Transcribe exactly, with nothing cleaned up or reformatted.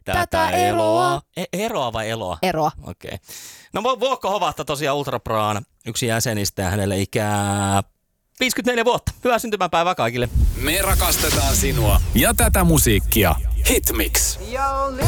tätä eloa. E- eroa vai eloa? Eroa. Okei. Okay. No Vuokko Hovahta tosiaan Ultra Praan yksi jäsenistä ja hänelle ikää viisikymmentäneljä vuotta. Hyvää syntymäpäivää kaikille. Me rakastetaan sinua ja tätä musiikkia. Hitmix. Yo,